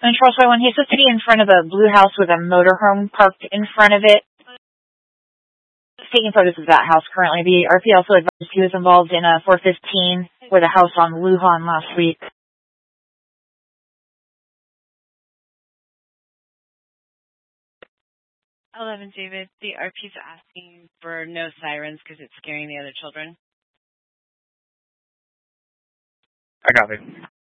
And Charles Roy, he's supposed to be in front of a blue house with a motorhome parked in front of it. Taking photos of that house currently. The RP also advised he was involved in a 415 with a house on Lujan last week. 11, David. The RP's asking for no sirens because it's scaring the other children. I got it.